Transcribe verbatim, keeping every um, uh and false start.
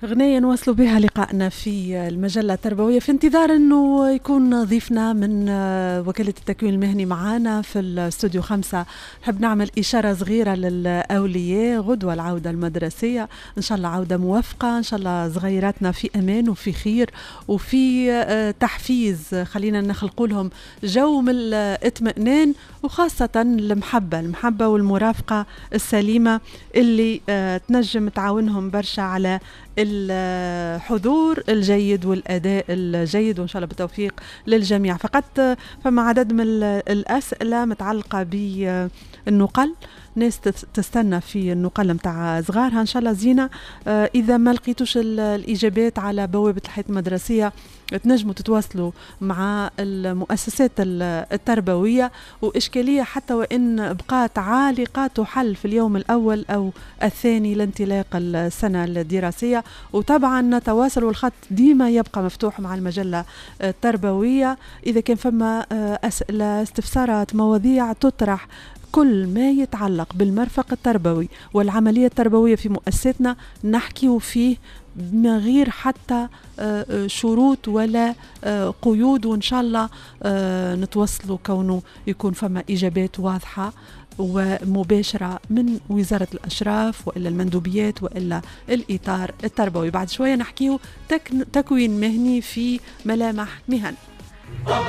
أغنية نواصلوا بها لقائنا في المجلة التربوية في انتظار أنه يكون ضيفنا من وكالة التكوين المهني معانا في الاستوديو خمسة. نحب نعمل إشارة صغيرة للأولياء، غدوة العودة المدرسية إن شاء الله عودة موفقة، إن شاء الله صغيراتنا في أمان وفي خير وفي تحفيز، خلينا نخلق لهم جو من الاطمئنان وخاصة المحبة المحبة والمرافقة السليمة اللي تنجم تعاونهم برشا على الحضور الجيد والأداء الجيد، وإن شاء الله بالتوفيق للجميع. فقط فما عدد من الأسئلة متعلقة بالنقل، ناس تستنى في النقل متاع صغارها إن شاء الله زينة. إذا ما لقيتوش الإجابات على بوابة الحياة المدرسية تنجموا تتواصلوا مع المؤسسات التربوية، وإشكالية حتى وإن بقات عالقة تحل في اليوم الأول أو الثاني لانطلاق السنة الدراسية. وطبعا نتواصل والخط ديما يبقى مفتوح مع المجلة التربوية. إذا كان فما أسئلة استفسارات مواضيع تطرح كل ما يتعلق بالمرفق التربوي والعملية التربوية في مؤسستنا نحكي فيه من غير حتى شروط ولا قيود، وإن شاء الله نتوصلوا كونه يكون فما إجابات واضحة ومباشرة من وزارة الأشراف وإلا المندوبيات وإلا الإطار التربوي. بعد شوية نحكيه تكوين مهني في ملامح مهن.